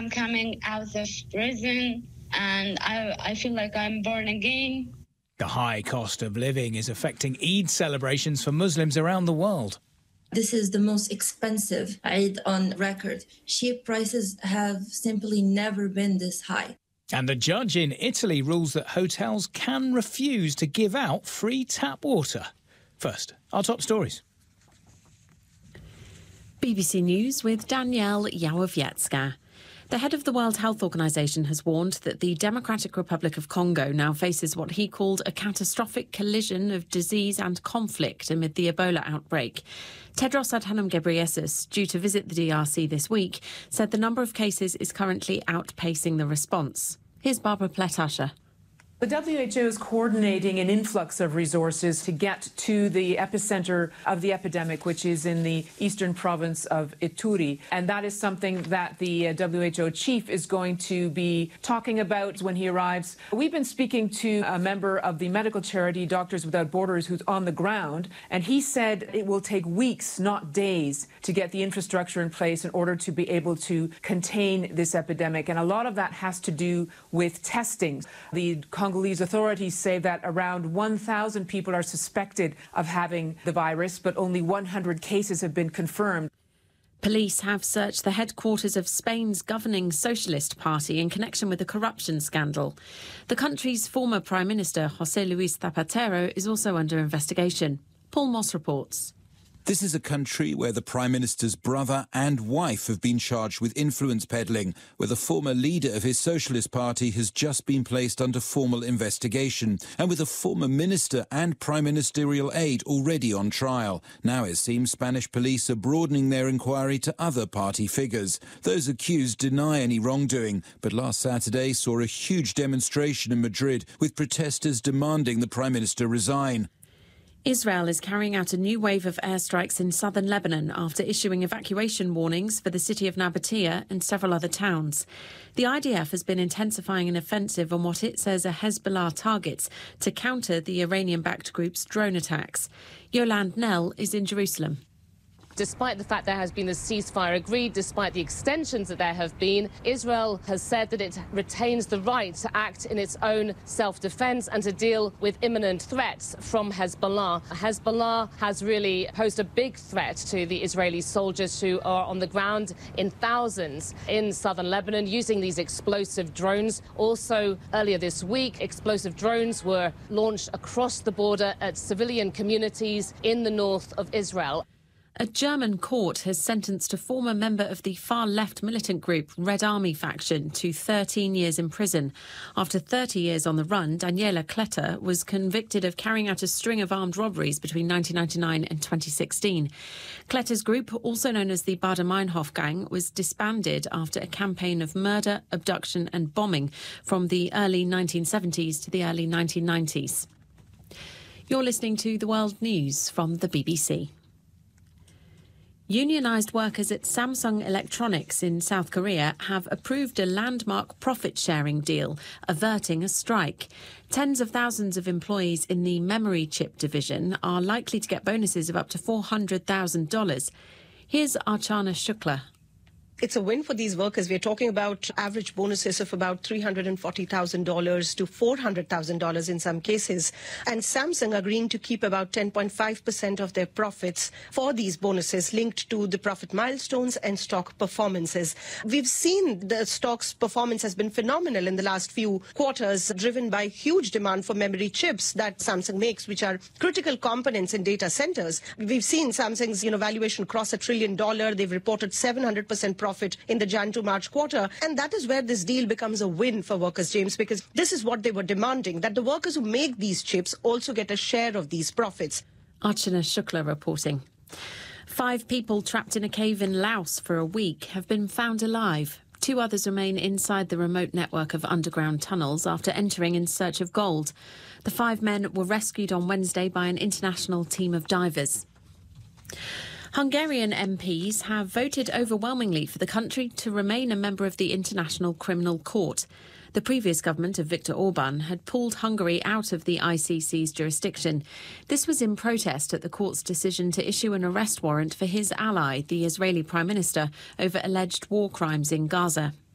I'm coming out of prison and I feel like I'm born again. The high cost of living is affecting Eid celebrations for Muslims around the world. This is the most expensive Eid on record. Sheep prices have simply never been this high. And a judge in Italy rules that hotels can refuse to give out free tap water. First, our top stories. BBC News with Danielle Yawowiecka. The head of the World Health Organization has warned that the Democratic Republic of Congo now faces what he called a catastrophic collision of disease and conflict amid the Ebola outbreak. Tedros Adhanom Ghebreyesus, due to visit the DRC this week, said the number of cases is currently outpacing the response. Here's Barbara Pletasher. The WHO is coordinating an influx of resources to get to the epicenter of the epidemic, which is in the eastern province of Ituri. And that is something that the WHO chief is going to be talking about when he arrives. We've been speaking to a member of the medical charity Doctors Without Borders who's on the ground, and he said it will take weeks, not days, to get the infrastructure in place in order to be able to contain this epidemic. And a lot of that has to do with testing. The Congolese authorities say that around 1,000 people are suspected of having the virus, but only 100 cases have been confirmed. Police have searched the headquarters of Spain's governing Socialist Party in connection with a corruption scandal. The country's former Prime Minister, José Luis Zapatero, is also under investigation. Paul Moss reports. This is a country where the Prime Minister's brother and wife have been charged with influence peddling, where the former leader of his Socialist Party has just been placed under formal investigation, and with a former minister and prime ministerial aide already on trial. Now it seems Spanish police are broadening their inquiry to other party figures. Those accused deny any wrongdoing, but last Saturday saw a huge demonstration in Madrid with protesters demanding the Prime Minister resign. Israel is carrying out a new wave of airstrikes in southern Lebanon after issuing evacuation warnings for the city of Nabatea and several other towns. The IDF has been intensifying an offensive on what it says are Hezbollah targets to counter the Iranian-backed group's drone attacks. Yolande Nell is in Jerusalem. Despite the fact there has been a ceasefire agreed, despite the extensions that there have been, Israel has said that it retains the right to act in its own self-defense and to deal with imminent threats from Hezbollah. Hezbollah has really posed a big threat to the Israeli soldiers who are on the ground in thousands in southern Lebanon using these explosive drones. Also, earlier this week, explosive drones were launched across the border at civilian communities in the north of Israel. A German court has sentenced a former member of the far-left militant group Red Army faction to 13 years in prison. After 30 years on the run, Daniela Kletter was convicted of carrying out a string of armed robberies between 1999 and 2016. Kletter's group, also known as the Baader-Meinhof Gang, was disbanded after a campaign of murder, abduction and bombing from the early 1970s to the early 1990s. You're listening to The World News from the BBC. Unionised workers at Samsung Electronics in South Korea have approved a landmark profit-sharing deal, averting a strike. Tens of thousands of employees in the memory chip division are likely to get bonuses of up to $400,000. Here's Archana Shukla. It's a win for these workers. We're talking about average bonuses of about $340,000 to $400,000 in some cases. And Samsung agreeing to keep about 10.5% of their profits for these bonuses linked to the profit milestones and stock performances. We've seen the stock's performance has been phenomenal in the last few quarters, driven by huge demand for memory chips that Samsung makes, which are critical components in data centers. We've seen Samsung's valuation cross $1 trillion. They've reported 700% profit in the Jan to March quarter. And that is where this deal becomes a win for workers, James, because this is what they were demanding, that the workers who make these chips also get a share of these profits. Archana Shukla reporting. 5 people trapped in a cave in Laos for a week have been found alive. 2 others remain inside the remote network of underground tunnels after entering in search of gold. The 5 men were rescued on Wednesday by an international team of divers. Hungarian MPs have voted overwhelmingly for the country to remain a member of the International Criminal Court. The previous government of Viktor Orban had pulled Hungary out of the ICC's jurisdiction. This was in protest at the court's decision to issue an arrest warrant for his ally, the Israeli Prime Minister, over alleged war crimes in Gaza.